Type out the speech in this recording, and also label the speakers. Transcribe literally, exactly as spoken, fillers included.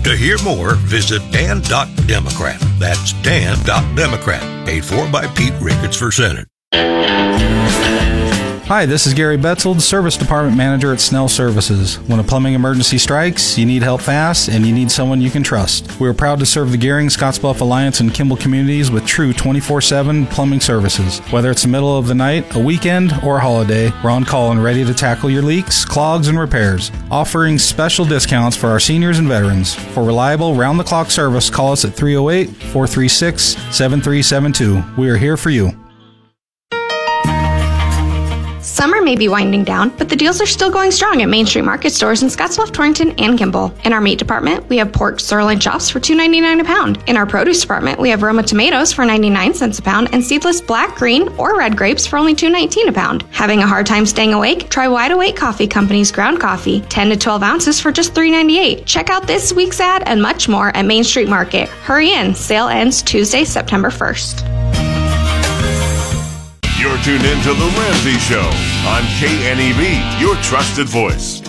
Speaker 1: To hear more, visit dan dot democrat. That's dan dot democrat. Paid for by Pete Ricketts for Senate.
Speaker 2: Hi, this is Gary Betzold, Service Department Manager at Snell Services. When a plumbing emergency strikes, you need help fast, and you need someone you can trust. We are proud to serve the Gehring, Scottsbluff Alliance, and Kimball communities with true twenty-four seven plumbing services. Whether it's the middle of the night, a weekend, or a holiday, we're on call and ready to tackle your leaks, clogs, and repairs, offering special discounts for our seniors and veterans. For reliable, round-the-clock service, call us at three oh eight, four three six, seven three seven two. We are here for you.
Speaker 3: Summer may be winding down, but the deals are still going strong at Main Street Market stores in Scottsbluff, Torrington, and Kimball. In our meat department, we have pork sirloin chops for two ninety-nine a pound. In our produce department, we have Roma tomatoes for ninety-nine cents a pound and seedless black, green, or red grapes for only two nineteen a pound. Having a hard time staying awake? Try Wide Awake Coffee Company's ground coffee, ten to twelve ounces for just three ninety-eight. Check out this week's ad and much more at Main Street Market. Hurry in, sale ends Tuesday, September first.
Speaker 4: You're tuned in to The Ramsey Show on K N E B, your trusted voice.